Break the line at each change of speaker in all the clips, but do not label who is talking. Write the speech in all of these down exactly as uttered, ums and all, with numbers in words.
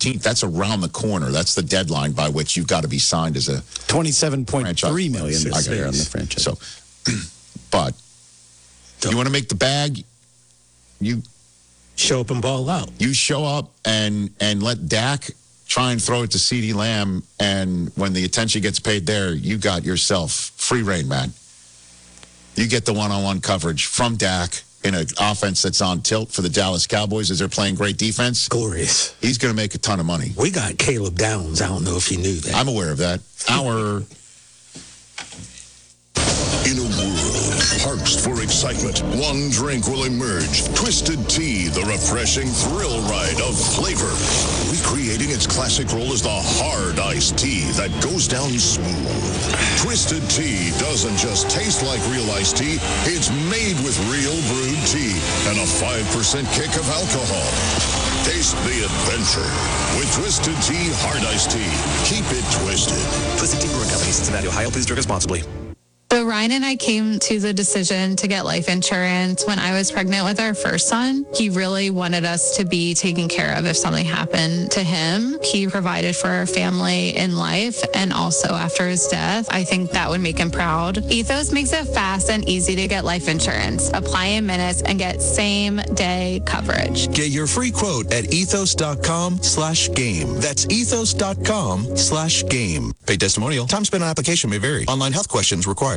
fifteenth. That's around the corner. That's the deadline by which you've got to be signed as a
twenty-seven point three million
franchise.
this year on the franchise.
So, but you want to make the bag, you
show up and ball out.
You show up and and let Dak try and throw it to CeeDee Lamb, and when the attention gets paid there, you got yourself free reign, man. You get the one-on-one coverage from Dak in an offense that's on tilt for the Dallas Cowboys as they're playing great defense.
Glorious.
He's going to make a ton of money.
We got Caleb Downs. I don't know if you knew that.
I'm aware of that. Our...
In a world parched for excitement, one drink will emerge. Twisted Tea, the refreshing thrill ride of flavor. Recreating its classic role as the hard iced tea that goes down smooth. Twisted Tea doesn't just taste like real iced tea, it's made with real brewed tea and a five percent kick of alcohol. Taste the adventure with Twisted Tea Hard Iced Tea. Keep it twisted.
Twisted Tea Brewing Company, Cincinnati, Ohio. Please drink responsibly.
So Ryan and I came to the decision to get life insurance when I was pregnant with our first son. He really wanted us to be taken care of if something happened to him. He provided for our family in life and also after his death. I think that would make him proud. Ethos makes it fast and easy to get life insurance. Apply in minutes and get same day coverage.
Get your free quote at ethos.com slash game. That's ethos.com slash game. Paid testimonial. Time spent on application may vary. Online health questions required.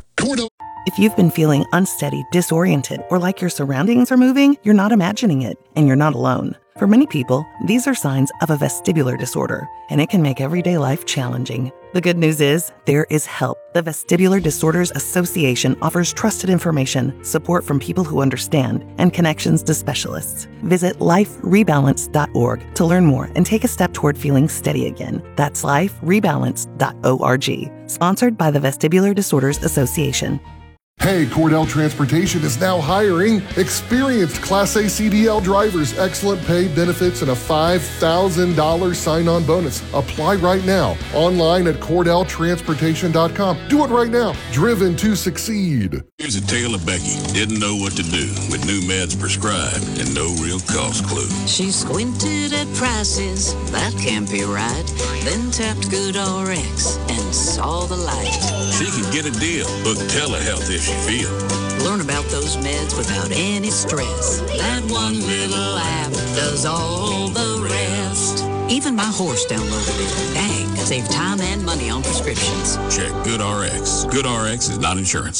If you've been feeling unsteady, disoriented, or like your surroundings are moving, you're not imagining it, and you're not alone. For many people, these are signs of a vestibular disorder, and it can make everyday life challenging. The good news is, there is help. The Vestibular Disorders Association offers trusted information, support from people who understand, and connections to specialists. Visit life rebalance dot org to learn more and take a step toward feeling steady again. That's life rebalance dot org. Sponsored by the Vestibular Disorders Association.
Hey, Cordell Transportation is now hiring experienced Class A C D L drivers, excellent pay, benefits, and a five thousand dollars sign-on bonus. Apply right now, online at cordell transportation dot com. Do it right now. Driven to succeed.
Here's a tale of Becky. Didn't know what to do with new meds prescribed and no real cost clue.
She squinted at prices, that can't be right. Then tapped GoodRx and saw the light.
She could get a deal, book telehealth if she feel.
Learn about those meds without any stress. That one little app does all the rest. Even my horse downloaded it. Dang, save time and money on prescriptions.
Check GoodRx. GoodRx is not insurance.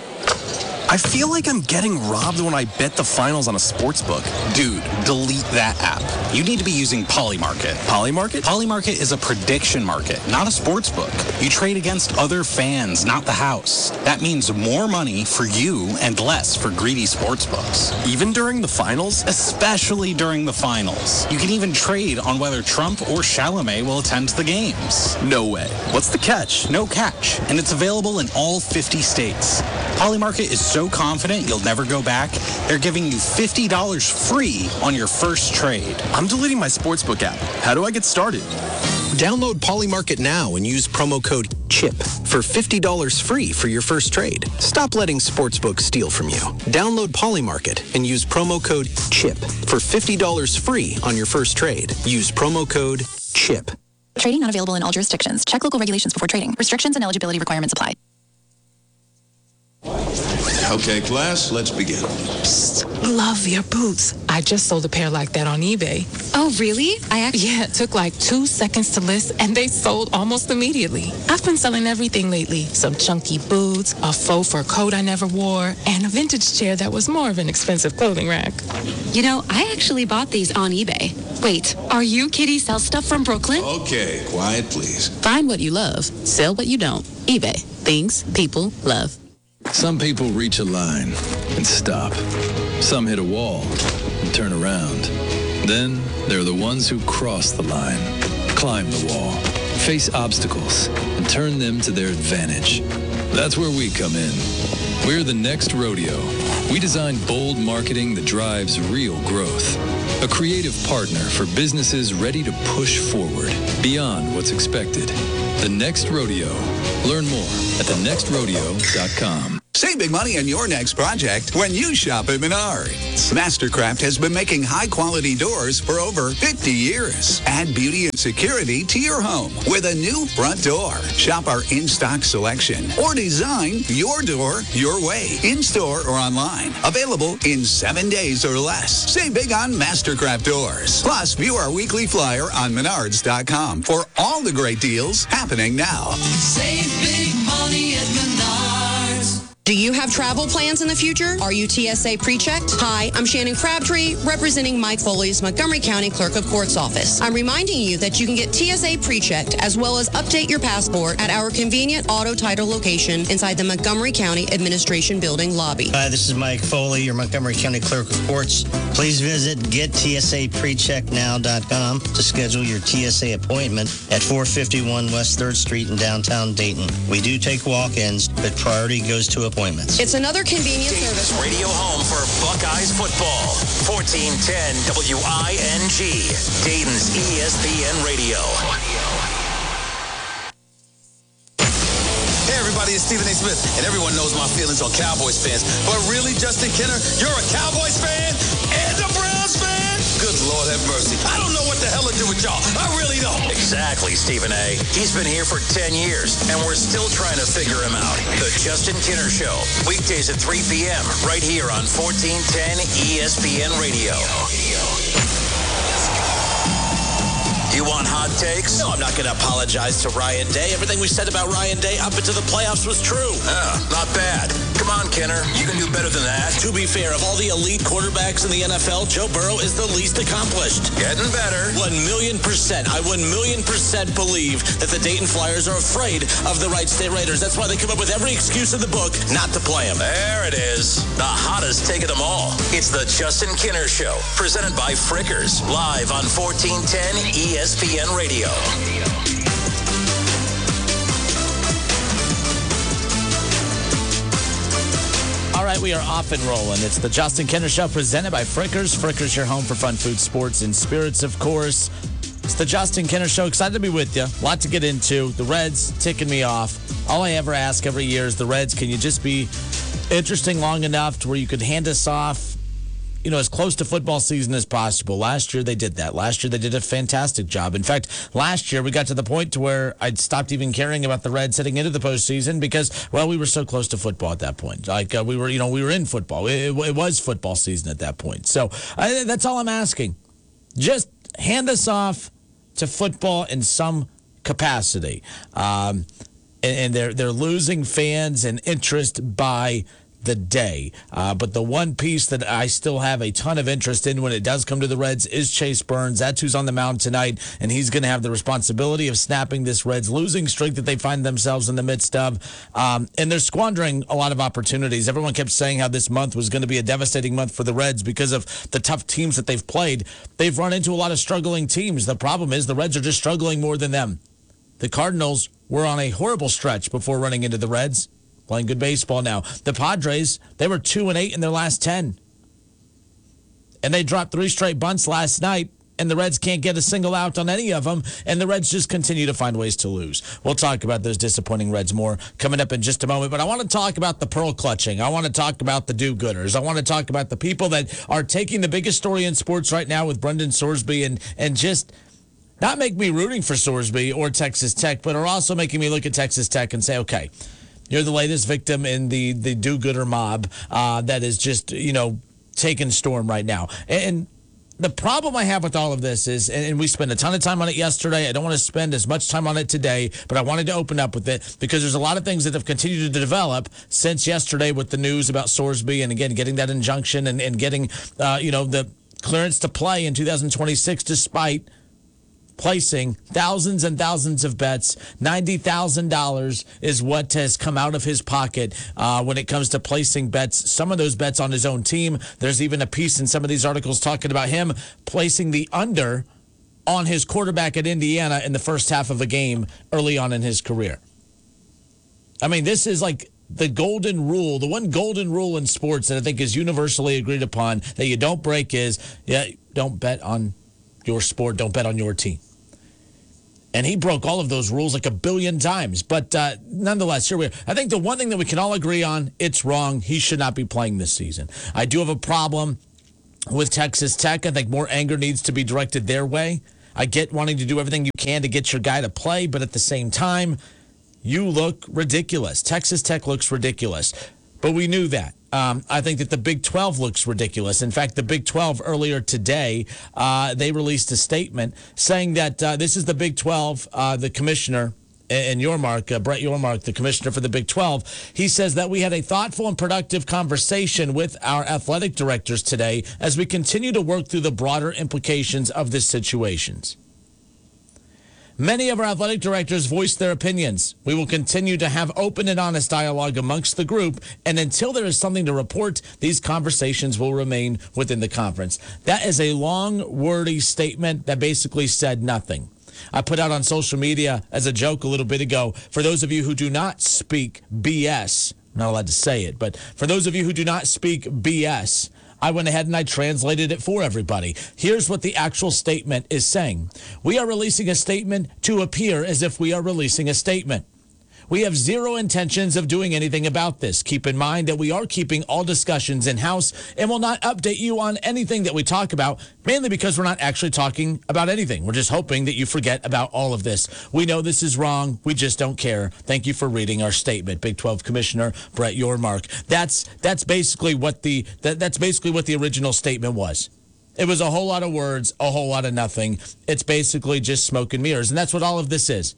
I feel like I'm getting robbed when I bet the finals on a sports book.
Dude, delete that app. You need to be using Polymarket.
Polymarket?
Polymarket is a prediction market, not a sports book. You trade against other fans, not the house. That means more money for you and less for greedy sports books.
Even during the finals?
Especially during the finals. You can even trade on whether Trump or Chalamet will attend the games.
No way. What's the catch?
No catch. And it's available in all fifty states. Polymarket is so confident you'll never go back, they're giving you fifty dollars free on your first trade.
I'm deleting my sportsbook app. How do I get started?
Download Polymarket now and use promo code CHIP for fifty dollars free for your first trade. Stop letting sportsbooks steal from you. Download Polymarket and use promo code CHIP for fifty dollars free on your first trade. Use promo code CHIP.
Trading not available in all jurisdictions. Check local regulations before trading. Restrictions and eligibility requirements apply.
Okay, class, let's begin.
Psst, love your boots. I just sold a pair like that on eBay.
Oh, really? I actually...
Yeah, it took like two seconds to list, and they sold almost immediately. I've been selling everything lately. Some chunky boots, a faux fur coat I never wore, and a vintage chair that was more of an expensive clothing rack.
You know, I actually bought these on eBay. Wait, are you Kitty Sell Stuff from Brooklyn?
Okay, quiet, please.
Find what you love. Sell what you don't. eBay. Things people love.
Some people reach a line and stop. Some hit a wall and turn around. Then there are the ones who cross the line, climb the wall, face obstacles, and turn them to their advantage. That's where we come in. We're the Next Rodeo. We design bold marketing that drives real growth. A creative partner for businesses ready to push forward beyond what's expected. The Next Rodeo. Learn more at the next rodeo dot com.
Save big money on your next project when you shop at Menards. Mastercraft has been making high-quality doors for over fifty years. Add beauty and security to your home with a new front door. Shop our in-stock selection or design your door your way, in-store or online. Available in seven days or less. Save big on Mastercraft doors. Plus, view our weekly flyer on menards dot com for all the great deals happening now.
Save big money at Menards. Do you have travel plans in the future? Are you T S A pre-checked? Hi, I'm Shannon Crabtree, representing Mike Foley's Montgomery County Clerk of Court's office. I'm reminding you that you can get T S A pre-checked as well as update your passport at our convenient auto title location inside the Montgomery County Administration Building lobby.
Hi, this is Mike Foley, your Montgomery County Clerk of Courts. Please visit get t s a pre check now dot com to schedule your T S A appointment at four fifty-one West third Street in downtown Dayton. We do take walk-ins, but priority goes to appointments.
It's another convenient
Dayton's
service.
radio home for Buckeyes football. fourteen ten W I N G. Dayton's E S P N Radio.
Hey everybody, it's Stephen A. Smith, and everyone knows my feelings on Cowboys fans. But really, Justin Kenner, you're a Cowboys fan and a Browns fan? Good Lord have mercy. I don't know what the hell to do with y'all. I really don't.
Exactly, Stephen A. He's been here for ten years, and we're still trying to figure him out. The Justin Kenner Show, weekdays at three p.m., right here on fourteen ten E S P N Radio. You want hot takes?
No, I'm not going to apologize to Ryan Day. Everything we said about Ryan Day up into the playoffs was true.
Ah, not bad. Come on, Kenner. You can do better than that.
To be fair, of all the elite quarterbacks in the N F L, Joe Burrow is the least accomplished.
Getting better.
One million percent. I one million percent believe that the Dayton Flyers are afraid of the Wright State Raiders. That's why they come up with every excuse in the book not to play them.
There it is. The hottest take of them all. It's the Justin Kenner Show, presented by Frickers, live on fourteen ten E S P N Radio.
All right, we are off and rolling. It's the Justin Kenner Show presented by Frickers. Frickers, your home for fun food, sports, and spirits, of course. It's the Justin Kenner Show. Excited to be with you. A lot to get into. The Reds ticking me off. All I ever ask every year is the Reds, can you just be interesting long enough to where you could hand us off, you know, as close to football season as possible. Last year they did that. Last year they did a fantastic job. In fact, last year we got to the point to where I'd stopped even caring about the Reds heading into the postseason because, well, we were so close to football at that point. Like uh, we were, you know, we were in football. It, it was football season at that point. So I, that's all I'm asking. Just hand us off to football in some capacity. Um, and, and they're they're losing fans and interest by the day. Uh, but the one piece that I still have a ton of interest in when it does come to the Reds is Chase Burns. That's who's on the mound tonight, and he's going to have the responsibility of snapping this Reds losing streak that they find themselves in the midst of. Um, and they're squandering a lot of opportunities. Everyone kept saying how this month was going to be a devastating month for the Reds because of the tough teams that they've played. They've run into a lot of struggling teams. The problem is the Reds are just struggling more than them. The Cardinals were on a horrible stretch before running into the Reds. Playing good baseball now. The Padres, they were two and eight in their last ten. And they dropped three straight bunts last night, and the Reds can't get a single out on any of them, and the Reds just continue to find ways to lose. We'll talk about those disappointing Reds more coming up in just a moment, but I want to talk about the pearl clutching. I want to talk about the do-gooders. I want to talk about the people that are taking the biggest story in sports right now with Brendan Sorsby and, and just not make me rooting for Sorsby or Texas Tech, but are also making me look at Texas Tech and say, okay, you're the latest victim in the, the do-gooder mob uh, that is just, you know, taking storm right now. And the problem I have with all of this is, and we spent a ton of time on it yesterday. I don't want to spend as much time on it today, but I wanted to open up with it because there's a lot of things that have continued to develop since yesterday with the news about Sorsby and, again, getting that injunction and, and getting, uh, you know, the clearance to play in two thousand twenty-six despite placing thousands and thousands of bets. ninety thousand dollars is what has come out of his pocket uh, when it comes to placing bets. Some of those bets on his own team. There's even a piece in some of these articles talking about him placing the under on his quarterback at Indiana in the first half of a game early on in his career. I mean, this is like the golden rule, the one golden rule in sports that I think is universally agreed upon that you don't break is, yeah, don't bet on your sport, don't bet on your team. And he broke all of those rules like a billion times. But uh, nonetheless, here we are. I think the one thing that we can all agree on, it's wrong. He should not be playing this season. I do have a problem with Texas Tech. I think more anger needs to be directed their way. I get wanting to do everything you can to get your guy to play, but at the same time, you look ridiculous. Texas Tech looks ridiculous. But we knew that. Um, I think that the Big twelve looks ridiculous. In fact, the Big twelve earlier today, uh, they released a statement saying that uh, this is the Big twelve, uh, the commissioner, and Yormark, uh, Brett Yormark, the commissioner for the Big twelve, he says that we had a thoughtful and productive conversation with our athletic directors today as we continue to work through the broader implications of this situation. Many of our athletic directors voiced their opinions. We will continue to have open and honest dialogue amongst the group, and until there is something to report, these conversations will remain within the conference. That is a long, wordy statement that basically said nothing. I put out on social media as a joke a little bit ago, for those of you who do not speak B S, I'm not allowed to say it, but for those of you who do not speak B S, I went ahead and I translated it for everybody. Here's what the actual statement is saying. We are releasing a statement to appear as if we are releasing a statement. We have zero intentions of doing anything about this. Keep in mind that we are keeping all discussions in-house and will not update you on anything that we talk about, mainly because we're not actually talking about anything. We're just hoping that you forget about all of this. We know this is wrong. We just don't care. Thank you for reading our statement. Big twelve Commissioner Brett Yormark. That's that's basically what the that, that's basically what the original statement was. It was a whole lot of words, a whole lot of nothing. It's basically just smoke and mirrors, and that's what all of this is.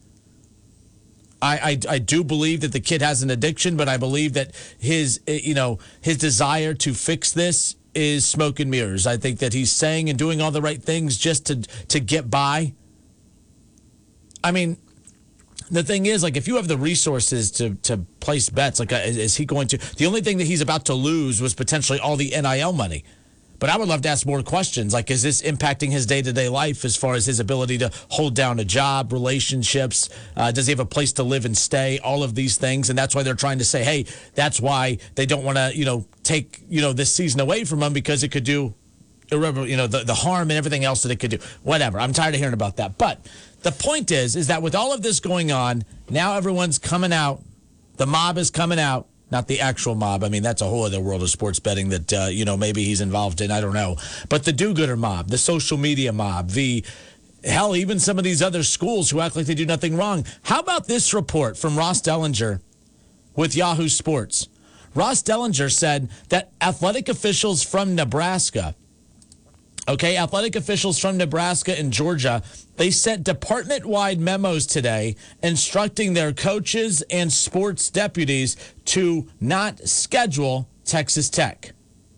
I, I, I do believe that the kid has an addiction, but I believe that his, you know, his desire to fix this is smoke and mirrors. I think that he's saying and doing all the right things just to to get by. I mean, the thing is, like, if you have the resources to to place bets, like, is he going to? The only thing that he's about to lose was potentially all the N I L money. But I would love to ask more questions. Like, is this impacting his day-to-day life as far as his ability to hold down a job, relationships? Uh, does he have a place to live and stay? All of these things. And that's why they're trying to say, hey, that's why they don't want to, you know, take, you know, this season away from him because it could do, irreparable, you know, the, the harm and everything else that it could do. Whatever. I'm tired of hearing about that. But the point is, is that with all of this going on, now everyone's coming out. The mob is coming out. Not the actual mob. I mean, that's a whole other world of sports betting that, uh, you know, maybe he's involved in. I don't know. But the do-gooder mob, the social media mob, the, hell, even some of these other schools who act like they do nothing wrong. How about this report from Ross Dellinger with Yahoo Sports? Ross Dellinger said that athletic officials from Nebraska, okay, athletic officials from Nebraska and Georgia, they sent department-wide memos today instructing their coaches and sports deputies to not schedule Texas Tech.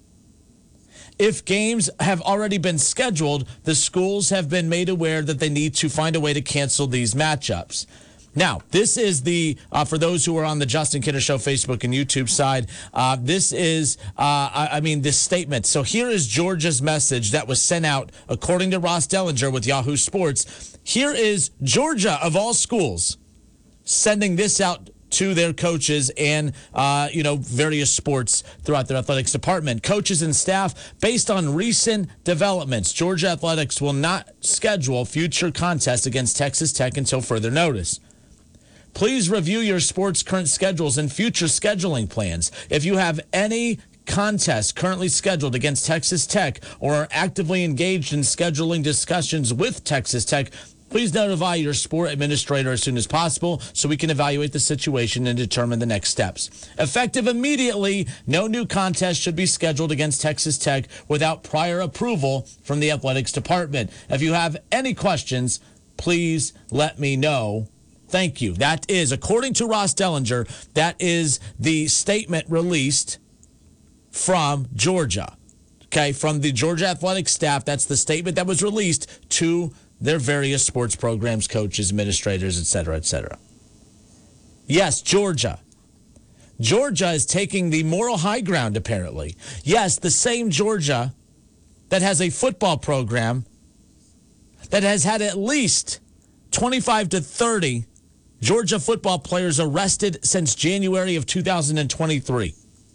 If games have already been scheduled, the schools have been made aware that they need to find a way to cancel these matchups. Now, this is the, uh, for those who are on the Justin Kinner Show Facebook and YouTube side, uh, this is, uh, I, I mean, this statement. So here is Georgia's message that was sent out, according to Ross Dellinger with Yahoo Sports. Here is Georgia, of all schools, sending this out to their coaches and, uh, you know, various sports throughout their athletics department. Coaches and staff, based on recent developments, Georgia Athletics will not schedule future contests against Texas Tech until further notice. Please review your sports' current schedules and future scheduling plans. If you have any contests currently scheduled against Texas Tech or are actively engaged in scheduling discussions with Texas Tech, please notify your sport administrator as soon as possible so we can evaluate the situation and determine the next steps. Effective immediately, no new contest should be scheduled against Texas Tech without prior approval from the athletics department. If you have any questions, please let me know. Thank you. That is, according to Ross Dellinger, that is the statement released from Georgia. Okay, from the Georgia athletic staff, that's the statement that was released to their various sports programs, coaches, administrators, et cetera, et cetera. Yes, Georgia. Georgia is taking the moral high ground, apparently. Yes, the same Georgia that has a football program that has had at least twenty-five to thirty Georgia football players arrested since January of two thousand twenty-three.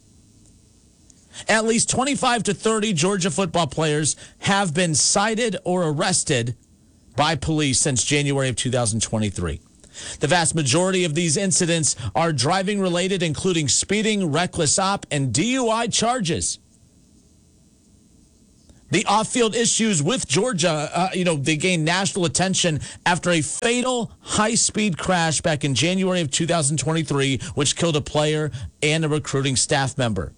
At least twenty-five to thirty Georgia football players have been cited or arrested by police since January of two thousand twenty-three. The vast majority of these incidents are driving related, including speeding, reckless op, and D U I charges. The off-field issues with Georgia, uh, you know, they gained national attention after a fatal high-speed crash back in January of two thousand twenty-three, which killed a player and a recruiting staff member.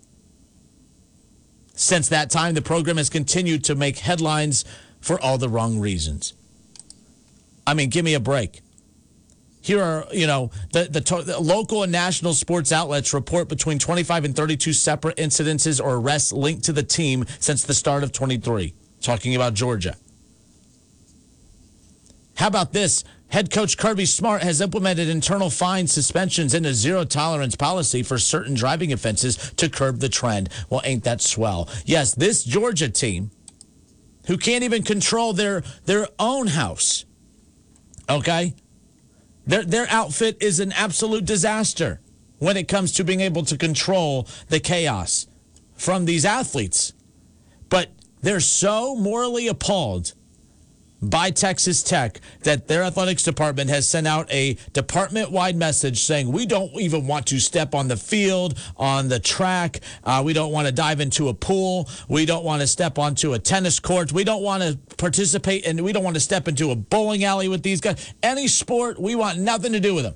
Since that time, the program has continued to make headlines for all the wrong reasons. I mean, give me a break. Here are, you know, the, the, to- the local and national sports outlets report between twenty-five and thirty-two separate incidences or arrests linked to the team since the start of twenty-three, talking about Georgia. How about this? Head coach Kirby Smart has implemented internal fines, suspensions, and a zero-tolerance policy for certain driving offenses to curb the trend. Well, ain't that swell? Yes, this Georgia team, who can't even control their, their own house, okay? Their their outfit is an absolute disaster when it comes to being able to control the chaos from these athletes. But they're so morally appalled by Texas Tech that their athletics department has sent out a department-wide message saying we don't even want to step on the field, on the track. Uh, we don't want to dive into a pool. We don't want to step onto a tennis court. We don't want to participate and we don't want to step into a bowling alley with these guys. Any sport, we want nothing to do with them.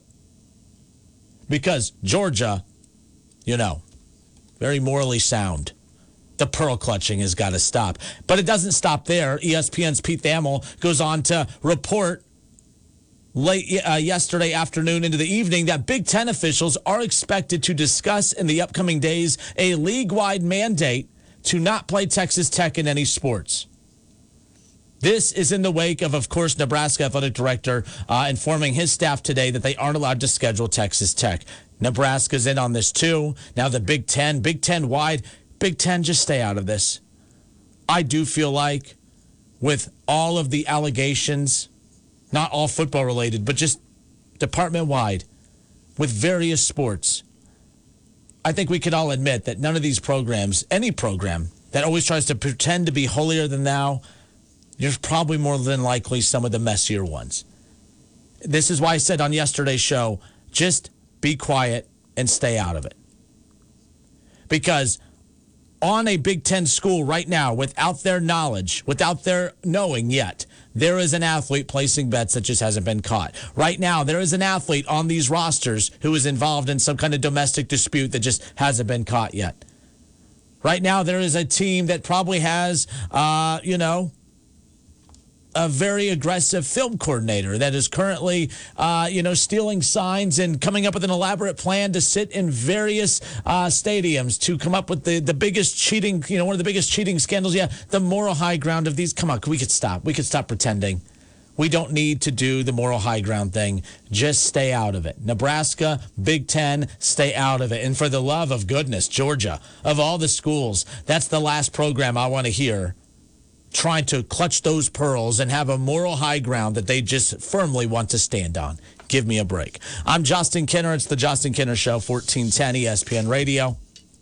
Because Georgia, you know, very morally sound. The pearl clutching has got to stop. But it doesn't stop there. E S P N's Pete Thamel goes on to report late uh, yesterday afternoon into the evening that Big Ten officials are expected to discuss in the upcoming days a league-wide mandate to not play Texas Tech in any sports. This is in the wake of, of course, Nebraska athletic director uh, informing his staff today that they aren't allowed to schedule Texas Tech. Nebraska's in on this too. Now the Big Ten, Big Ten wide. Big Ten, just stay out of this. I do feel like with all of the allegations, not all football related, but just department-wide, with various sports, I think we can all admit that none of these programs, any program that always tries to pretend to be holier than thou, you're probably more than likely some of the messier ones. This is why I said on yesterday's show, just be quiet and stay out of it. Because on a Big Ten school right now, without their knowledge, without their knowing yet, there is an athlete placing bets that just hasn't been caught. Right now, there is an athlete on these rosters who is involved in some kind of domestic dispute that just hasn't been caught yet. Right now, there is a team that probably has, uh, you know, a very aggressive film coordinator that is currently, uh, you know, stealing signs and coming up with an elaborate plan to sit in various uh, stadiums to come up with the, the biggest cheating, you know, one of the biggest cheating scandals. Yeah, the moral high ground of these. Come on, we could stop. We could stop pretending. We don't need to do the moral high ground thing. Just stay out of it. Nebraska, Big Ten, stay out of it. And for the love of goodness, Georgia, of all the schools, that's the last program I want to hear trying to clutch those pearls and have a moral high ground that they just firmly want to stand on. Give me a break. I'm Justin Kinner. It's the Justin Kinner Show, fourteen ten E S P N Radio.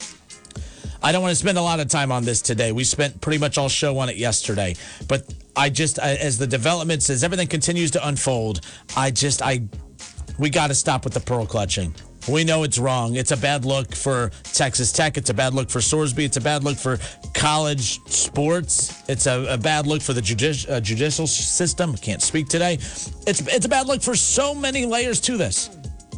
I don't want to spend a lot of time on this today. We spent pretty much all show on it yesterday. But I just, as the developments, as everything continues to unfold, I just, I, we got to stop with the pearl clutching. We know it's wrong. It's a bad look for Texas Tech. It's a bad look for Sorsby. It's a bad look for college sports. It's a, a bad look for the judici- uh, judicial system. I can't speak today. It's it's a bad look for so many layers to this.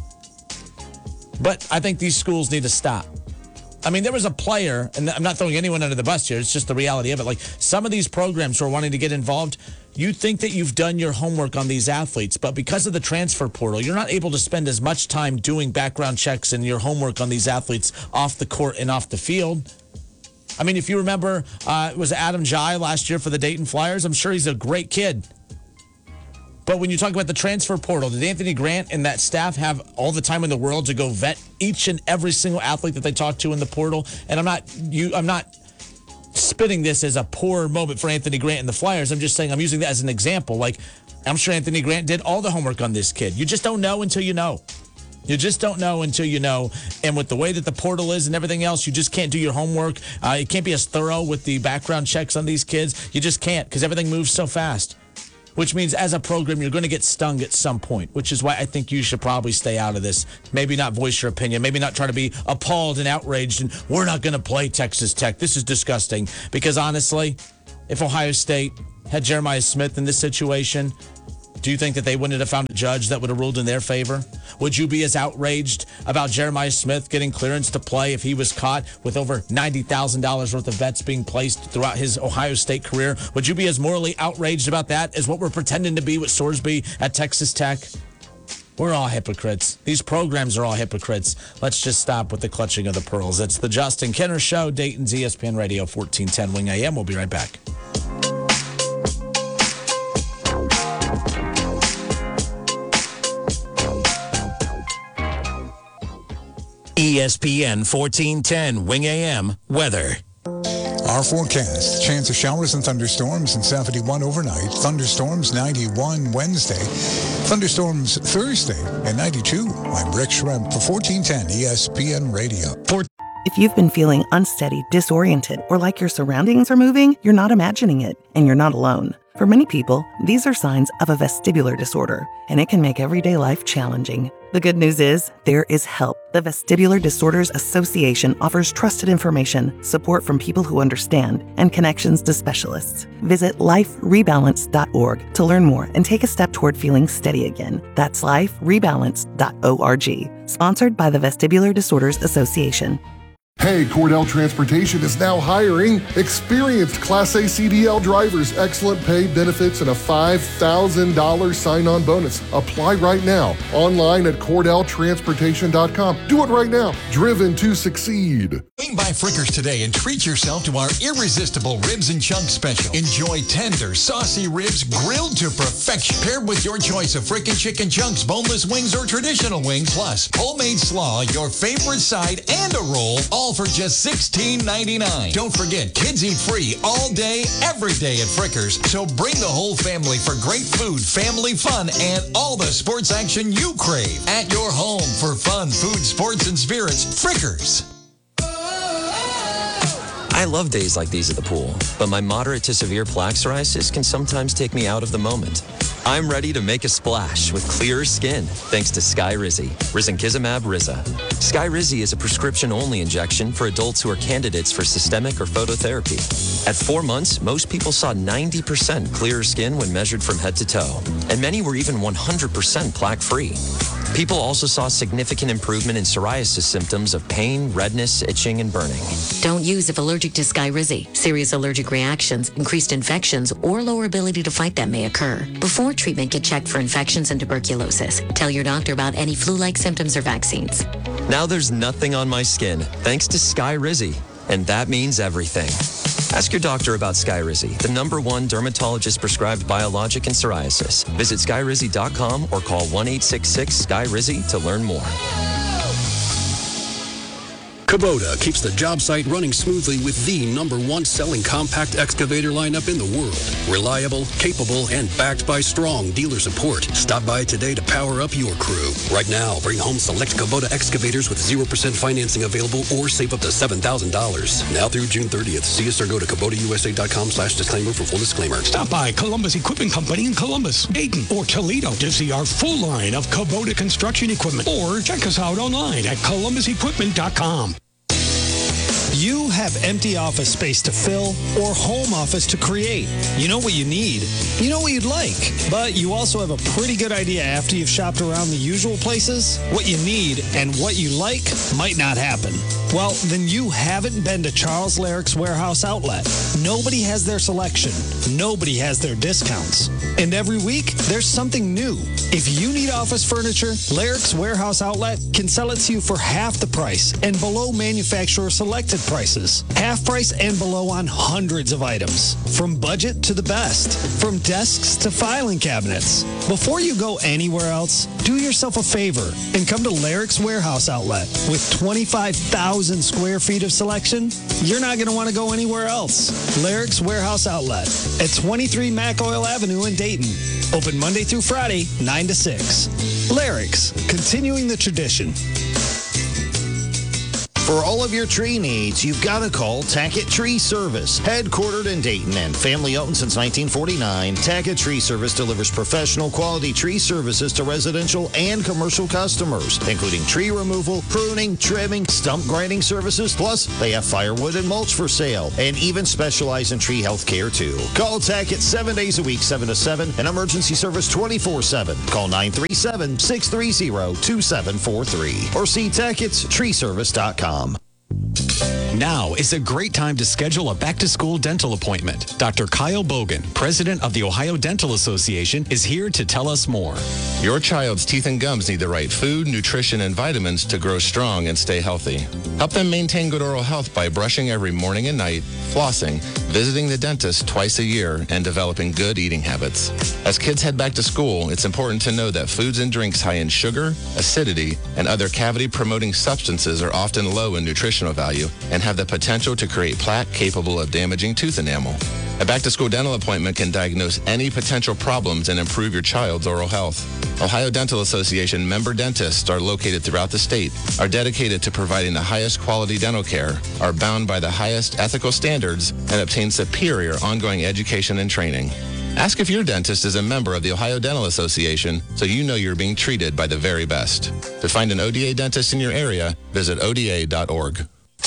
But I think these schools need to stop. I mean, there was a player, and I'm not throwing anyone under the bus here. It's just the reality of it. Like, some of these programs who are wanting to get involved, you think that you've done your homework on these athletes, but because of the transfer portal, you're not able to spend as much time doing background checks and your homework on these athletes off the court and off the field. I mean, if you remember, uh, it was Adam Jai last year for the Dayton Flyers. I'm sure he's a great kid. But when you talk about the transfer portal, did Anthony Grant and that staff have all the time in the world to go vet each and every single athlete that they talk to in the portal? And I'm not you. I'm not spitting this as a poor moment for Anthony Grant and the Flyers. I'm just saying I'm using that as an example. Like, I'm sure Anthony Grant did all the homework on this kid. You just don't know until you know. You just don't know until you know. And with the way that the portal is and everything else, you just can't do your homework. Uh, you can't be as thorough with the background checks on these kids. You just can't, because everything moves so fast. which means as a program, you're going to get stung at some point, which is why I think you should probably stay out of this. Maybe not voice your opinion. Maybe not try to be appalled and outraged and we're not going to play Texas Tech. This is disgusting. Because honestly, if Ohio State had Jeremiah Smith in this situation, do you think that they wouldn't have found a judge that would have ruled in their favor? Would you be as outraged about Jeremiah Smith getting clearance to play if he was caught with over ninety thousand dollars worth of bets being placed throughout his Ohio State career? Would you be as morally outraged about that as what we're pretending to be with Sorsby at Texas Tech? We're all hypocrites. These programs are all hypocrites. Let's just stop with the clutching of the pearls. It's the Justin Kinner Show, Dayton's E S P N Radio, fourteen ten Wing A M. We'll be right back.
E S P N fourteen ten Wing A M weather.
Our forecast: chance of showers and thunderstorms in seventy-one overnight. Thunderstorms ninety-one Wednesday. Thunderstorms Thursday at ninety-two. I'm Rick Schremp for fourteen ten E S P N Radio.
If you've been feeling unsteady, disoriented, or like your surroundings are moving, you're not imagining it, and you're not alone. For many people, these are signs of a vestibular disorder, and it can make everyday life challenging. The good news is, there is help. The Vestibular Disorders Association offers trusted information, support from people who understand, and connections to specialists. Visit life rebalance dot org to learn more and take a step toward feeling steady again. That's life rebalance dot org. Sponsored by the Vestibular Disorders Association.
Hey, Cordell Transportation is now hiring experienced Class A C D L drivers, excellent pay, benefits, and a five thousand dollars sign-on bonus. Apply right now, online at cordell transportation dot com. Do it right now. Driven to succeed.
Swing by Frickers today and treat yourself to our irresistible ribs and chunks special. Enjoy tender, saucy ribs grilled to perfection, paired with your choice of frickin' chicken chunks, boneless wings, or traditional wings, plus homemade slaw, your favorite side, and a roll, all for just sixteen ninety-nine. Don't forget, kids eat free all day, every day at Frickers. So bring the whole family for great food, family fun, and all the sports action you crave. At your home for fun, food, sports, and spirits, Frickers.
I love days like these at the pool, but my moderate to severe plaque psoriasis can sometimes take me out of the moment. I'm ready to make a splash with clearer skin thanks to Skyrizi, Risankizumab Riza. Skyrizi is a prescription-only injection for adults who are candidates for systemic or phototherapy. At four months, most people saw ninety percent clearer skin when measured from head to toe, and many were even one hundred percent plaque-free. People also saw significant improvement in psoriasis symptoms of pain, redness, itching, and burning.
Don't use if allergic to Skyrizi. Serious allergic reactions, increased infections, or lower ability to fight them may occur. Before treatment, get checked for infections and tuberculosis. Tell your doctor about any flu-like symptoms or vaccines.
Now there's nothing on my skin thanks to Skyrizi, and that means everything. Ask your doctor about Skyrizi, the number one dermatologist-prescribed biologic in psoriasis. Visit skyrizi dot com or call one eight six six Sky Rizzi to learn more.
Kubota keeps the job site running smoothly with the number one selling compact excavator lineup in the world. Reliable, capable, and backed by strong dealer support. Stop by today to power up your crew. Right now, bring home select Kubota excavators with zero percent financing available or save up to seven thousand dollars. Now through June thirtieth. See us or go to Kubota U S A dot com slash disclaimer for full disclaimer.
Stop by Columbus Equipment Company in Columbus, Dayton, or Toledo to see our full line of Kubota construction equipment. Or check us out online at columbus equipment dot com.
You have empty office space to fill or home office to create. You know what you need. You know what you'd like. But you also have a pretty good idea after you've shopped around the usual places. What you need and what you like might not happen. Well, then you haven't been to Charles Larrick's Warehouse Outlet. Nobody has their selection. Nobody has their discounts. And every week, there's something new. If you need office furniture, Larrick's Warehouse Outlet can sell it to you for half the price and below manufacturer selected prices. Half price and below on hundreds of items. From budget to the best. From desks to filing cabinets. Before you go anywhere else, do yourself a favor and come to Larrick's Warehouse Outlet. With twenty-five thousand square feet of selection, you're not going to want to go anywhere else. Larrick's Warehouse Outlet at twenty-three Mac Oil Avenue in Dayton. Open Monday through Friday, nine to six. Larrick's, continuing the tradition.
For all of your tree needs, you've got to call Tackett Tree Service. Headquartered in Dayton and family-owned since nineteen forty-nine, Tackett Tree Service delivers professional quality tree services to residential and commercial customers, including tree removal, pruning, trimming, stump grinding services. Plus, they have firewood and mulch for sale and even specialize in tree health care, too. Call Tackett seven days a week, seven to seven, and emergency service twenty-four seven. Call nine three seven, six three zero, two seven four three or see Tackett's Tree Service dot com.
Now is a great time to schedule a back-to-school dental appointment. Doctor Kyle Bogan, president of the Ohio Dental Association, is here to tell us more.
Your child's teeth and gums need the right food, nutrition, and vitamins to grow strong and stay healthy. Help them maintain good oral health by brushing every morning and night, flossing, visiting the dentist twice a year, and developing good eating habits. As kids head back to school, it's important to know that foods and drinks high in sugar, acidity, and other cavity-promoting substances are often low in nutritional value and have the potential to create plaque capable of damaging tooth enamel. A back-to-school dental appointment can diagnose any potential problems and improve your child's oral health. Ohio Dental Association member dentists are located throughout the state, are dedicated to providing the highest quality dental care, are bound by the highest ethical standards, and obtain superior ongoing education and training. Ask if your dentist is a member of the Ohio Dental Association so you know you're being treated by the very best. To find an O D A dentist in your area, visit O D A dot org.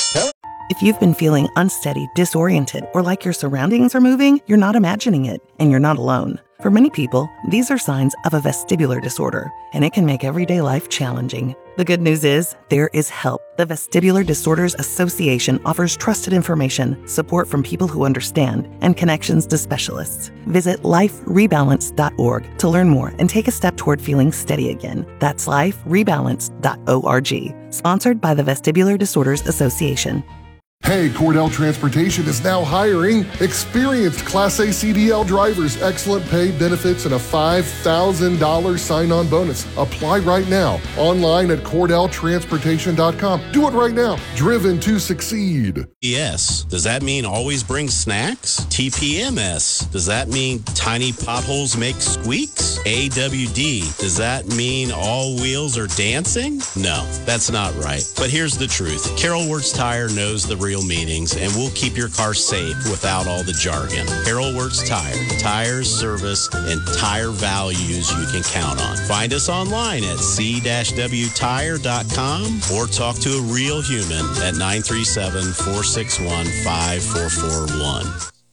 If you've been feeling unsteady, disoriented, or like your surroundings are moving, you're not imagining it, and you're not alone. For many people, these are signs of a vestibular disorder, and it can make everyday life challenging. The good news is, there is help. The Vestibular Disorders Association offers trusted information, support from people who understand, and connections to specialists. Visit life rebalance dot org to learn more and take a step toward feeling steady again. That's life rebalance dot org. Sponsored by the Vestibular Disorders Association.
Hey, Cordell Transportation is now hiring experienced Class A C D L drivers, excellent pay, benefits, and a five thousand dollars sign-on bonus. Apply right now, online at cordell transportation dot com. Do it right now. Driven to succeed.
Yes. Does that mean always bring snacks? T P M S. Does that mean tiny potholes make squeaks? A W D. Does that mean all wheels are dancing? No, that's not right. But here's the truth. Carol Wirtz Tire knows the real meanings and we'll keep your car safe without all the jargon. Carol Wirtz Tire. Tires, service, and tire values you can count on. Find us online at c w tire dot com or talk to a real human at nine three seven, four six one, five four four one.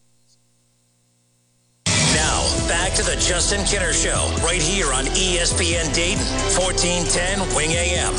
Now, back to the Justin Kinner Show, right here on E S P N Dayton, fourteen ten Wing A M.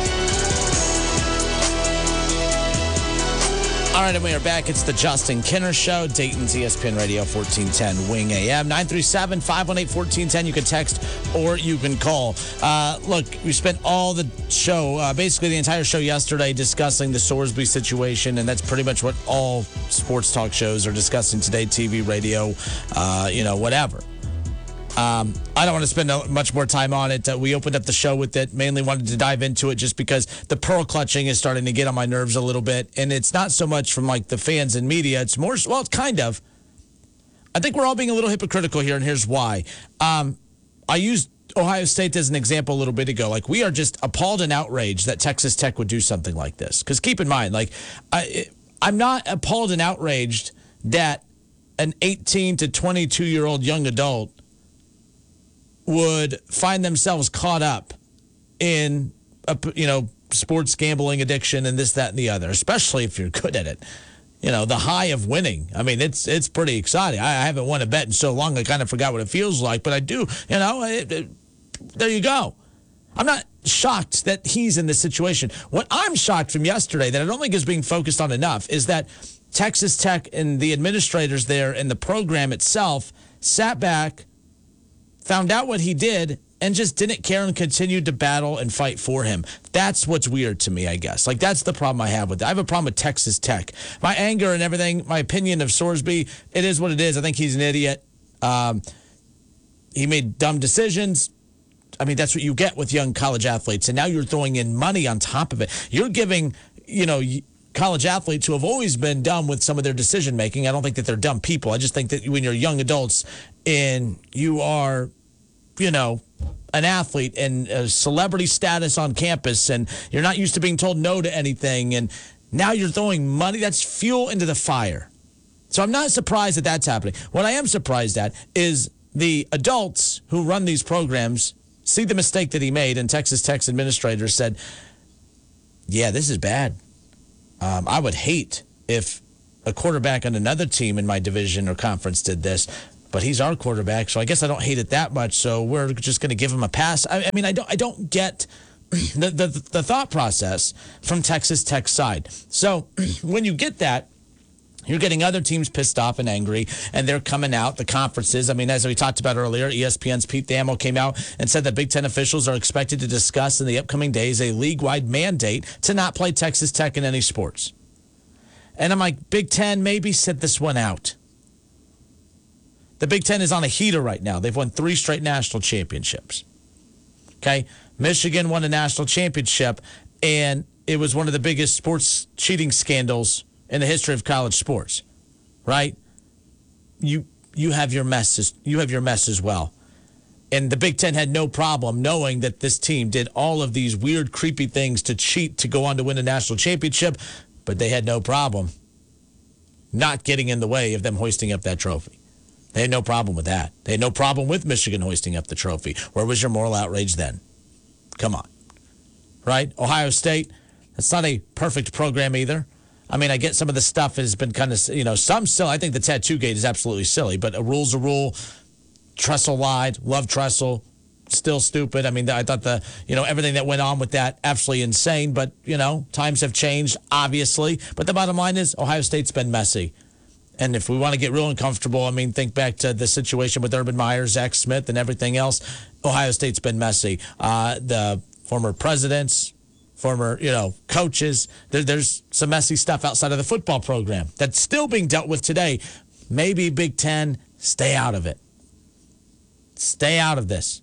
All right, and we are back. It's the Justin Kinner Show, Dayton's E S P N Radio, fourteen ten Wing A M. nine three seven, five one eight, one four one zero. You can text or you can call. Uh, look, we spent all the show, uh, basically the entire show yesterday, discussing the Sorsby situation, and that's pretty much what all sports talk shows are discussing today, T V, radio, uh, you know, whatever. Um, I don't want to spend much more time on it. Uh, we opened up the show with it, mainly wanted to dive into it just because the pearl clutching is starting to get on my nerves a little bit. And it's not so much from like the fans and media. It's more, well, it's kind of. I think we're all being a little hypocritical here, and here's why. Um, I used Ohio State as an example a little bit ago. Like, we are just appalled and outraged that Texas Tech would do something like this. Because keep in mind, like, I, I'm not appalled and outraged that an eighteen to twenty-two-year-old young adult would find themselves caught up in, a, you know, sports gambling addiction and this, that, and the other, especially if you're good at it. You know, the high of winning. I mean, it's it's pretty exciting. I, I haven't won a bet in so long, I kind of forgot what it feels like, but I do. You know, it, it, there you go. I'm not shocked that he's in this situation. What I'm shocked from yesterday that I don't think is being focused on enough is that Texas Tech and the administrators there and the program itself sat back, found out what he did, and just didn't care and continued to battle and fight for him. That's what's weird to me, I guess. Like, that's the problem I have with it. I have a problem with Texas Tech. My anger and everything, my opinion of Sorsby, it is what it is. I think he's an idiot. Um, he made dumb decisions. I mean, that's what you get with young college athletes. And now you're throwing in money on top of it. You're giving, you know, college athletes who have always been dumb with some of their decision making. I don't think that they're dumb people. I just think that when you're young adults and you are, you know, an athlete and a celebrity status on campus, and you're not used to being told no to anything, and now you're throwing money. That's fuel into the fire. So I'm not surprised that that's happening. What I am surprised at is the adults who run these programs see the mistake that he made, and Texas Tech's administrator said, yeah, this is bad. Um, I would hate if a quarterback on another team in my division or conference did this, but he's our quarterback, so I guess I don't hate it that much, so we're just going to give him a pass. I, I mean, I don't I don't get the, the, the thought process from Texas Tech's side. So when you get that, you're getting other teams pissed off and angry, and they're coming out, the conferences. I mean, as we talked about earlier, E S P N's Pete Thamel came out and said that Big Ten officials are expected to discuss in the upcoming days a league-wide mandate to not play Texas Tech in any sports. And I'm like, Big Ten, maybe sit this one out. The Big Ten is on a heater right now. They've won three straight national championships. Okay? Michigan won a national championship, and it was one of the biggest sports cheating scandals in the history of college sports, right? You you have your messes. You have your mess as well. And the Big Ten had no problem knowing that this team did all of these weird, creepy things to cheat to go on to win a national championship, but they had no problem not getting in the way of them hoisting up that trophy. They had no problem with that. They had no problem with Michigan hoisting up the trophy. Where was your moral outrage then? Come on. Right? Ohio State, that's not a perfect program either. I mean, I get some of the stuff has been kind of, you know, some still, I think the tattoo gate is absolutely silly, but a rule's a rule. Tressel lied. Love Tressel. Still stupid. I mean, I thought the, you know, everything that went on with that, absolutely insane, but, you know, times have changed, obviously. But the bottom line is Ohio State's been messy. And if we want to get real uncomfortable, I mean, think back to the situation with Urban Meyer, Zach Smith, and everything else. Ohio State's been messy. Uh, the former presidents, former, you know, coaches. There, there's some messy stuff outside of the football program that's still being dealt with today. Maybe Big Ten, stay out of it. Stay out of this.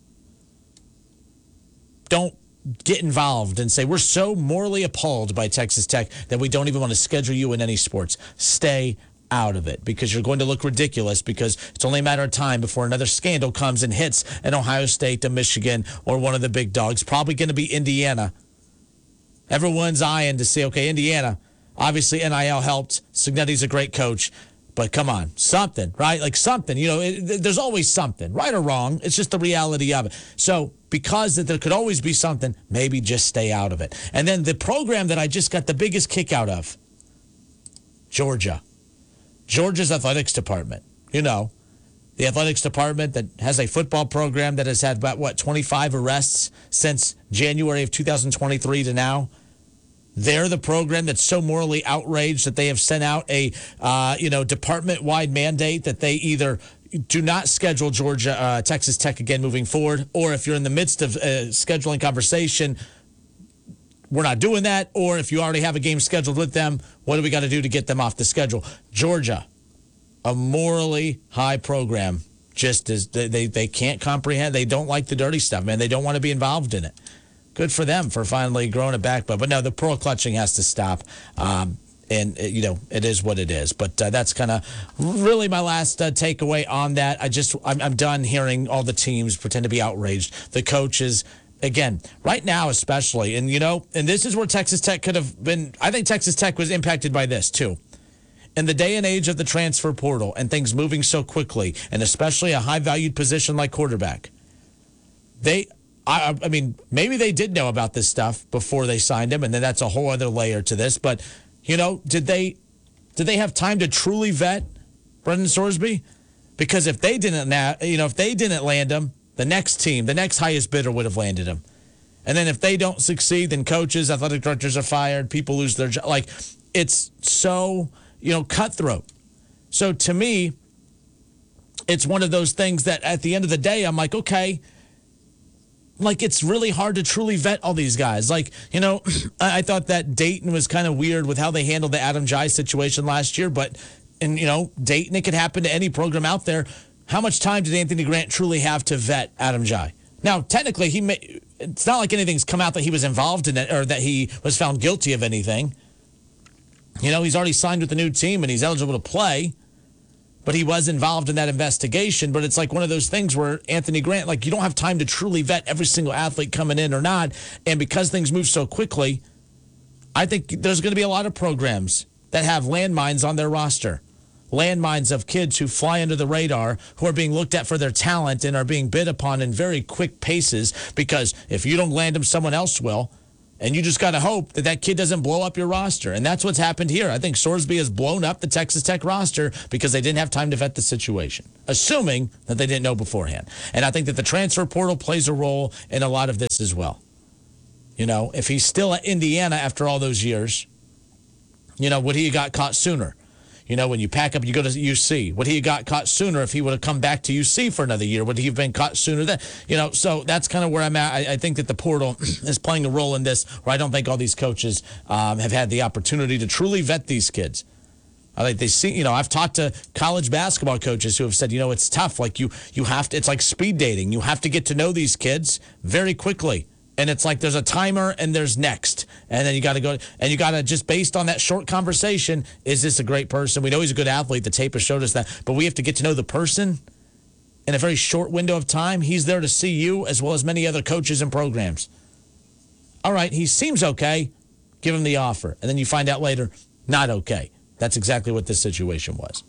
Don't get involved and say, we're so morally appalled by Texas Tech that we don't even want to schedule you in any sports. Stay out of it, because you're going to look ridiculous, because it's only a matter of time before another scandal comes and hits an Ohio State, a Michigan, or one of the big dogs. Probably going to be Indiana. Everyone's eyeing to see, okay, Indiana, obviously N I L helped. Cignetti's a great coach. But come on, something, right? Like something, you know, it, there's always something, right or wrong. It's just the reality of it. So because that there could always be something, maybe just stay out of it. And then the program that I just got the biggest kick out of, Georgia. Georgia's athletics department. You know, the athletics department that has a football program that has had about, what, twenty-five arrests since January of two thousand twenty-three to now. They're the program that's so morally outraged that they have sent out a, uh, you know, department-wide mandate that they either do not schedule Georgia, uh, Texas Tech again moving forward, or if you're in the midst of uh, scheduling conversation, we're not doing that. Or if you already have a game scheduled with them, what do we got to do to get them off the schedule? Georgia, a morally high program, just as they, they, they can't comprehend. They don't like the dirty stuff, man. They don't want to be involved in it. Good for them for finally growing it back. But, but no, the pearl clutching has to stop. Um, and, you know, it is what it is. But uh, that's kind of really my last uh, takeaway on that. I just, I'm, I'm done hearing all the teams pretend to be outraged. The coaches, again, right now especially. And, you know, and this is where Texas Tech could have been. I think Texas Tech was impacted by this, too. In the day and age of the transfer portal and things moving so quickly, and especially a high-valued position like quarterback, they – I, I mean, maybe they did know about this stuff before they signed him, and then that's a whole other layer to this. But, you know, did they did they have time to truly vet Brendan Sorsby? Because if they didn't, you know, if they didn't land him, the next team, the next highest bidder would have landed him. And then if they don't succeed, then coaches, athletic directors are fired, people lose their job. Like, it's so, you know, cutthroat. So to me, it's one of those things that at the end of the day, I'm like, okay. Like, it's really hard to truly vet all these guys. Like, you know, I thought that Dayton was kind of weird with how they handled the Adam Jai situation last year. But, and you know, Dayton, it could happen to any program out there. How much time did Anthony Grant truly have to vet Adam Jai? Now, technically, he may, it's not like anything's come out that he was involved in it or that he was found guilty of anything. You know, he's already signed with the new team and he's eligible to play. but he was involved in that investigation. But it's like one of those things where Anthony Grant, like, you don't have time to truly vet every single athlete coming in or not. And because things move so quickly, I think there's going to be a lot of programs that have landmines on their roster. Landmines of kids who fly under the radar, who are being looked at for their talent and are being bid upon in very quick paces, because if you don't land them, someone else will. And you just got to hope that that kid doesn't blow up your roster. And that's what's happened here. I think Sorsby has blown up the Texas Tech roster because they didn't have time to vet the situation, assuming that they didn't know beforehand. And I think that the transfer portal plays a role in a lot of this as well. You know, if he's still at Indiana after all those years, you know, would he have got caught sooner? You know, when you pack up, you go to U C. Would he have got caught sooner if he would have come back to U C for another year? Would he have been caught sooner then? You know, so that's kind of where I'm at. I, I think that the portal is playing a role in this, where I don't think all these coaches um, have had the opportunity to truly vet these kids. I think they see, you know, I've talked to college basketball coaches who have said, you know, it's tough. Like you, you have to, it's like speed dating. You have to get to know these kids very quickly. And it's like there's a timer and there's next. And then you got to go, and you got to just based on that short conversation, is this a great person? We know he's a good athlete. The tape has showed us that. But we have to get to know the person in a very short window of time. He's there to see you as well as many other coaches and programs. All right, he seems okay. Give him the offer. And then you find out later, not okay. That's exactly what this situation was.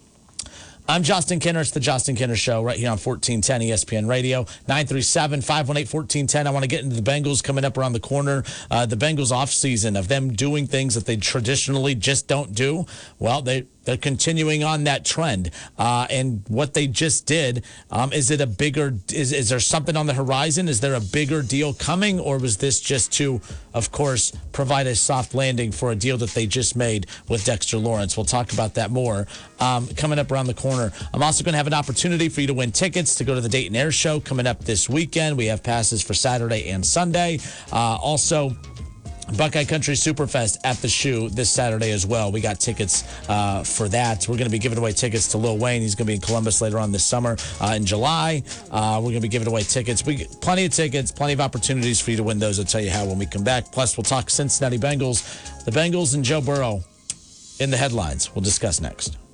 I'm Justin Kinner. It's the Justin Kinner Show right here on fourteen ten E S P N Radio. nine three seven, five one eight, one four one zero. I want to get into the Bengals coming up around the corner. Uh, the Bengals offseason of them doing things that they traditionally just don't do. Well, they, they're continuing on that trend. Uh, and what they just did, um, is it a bigger, is, is there something on the horizon? Is there a bigger deal coming? Or was this just to, of course, provide a soft landing for a deal that they just made with Dexter Lawrence? We'll talk about that more um, coming up around the corner. I'm also going to have an opportunity for you to win tickets to go to the Dayton Air Show coming up this weekend. We have passes for Saturday and Sunday. Uh, also, Buckeye Country Superfest at the Shoe this Saturday as well. We got tickets uh, for that. We're going to be giving away tickets to Lil Wayne. He's going to be in Columbus later on this summer uh, in July. Uh, we're going to be giving away tickets. We get plenty of tickets, plenty of opportunities for you to win those. I'll tell you how when we come back. Plus, we'll talk Cincinnati Bengals. The Bengals and Joe Burrow in the headlines. We'll discuss next.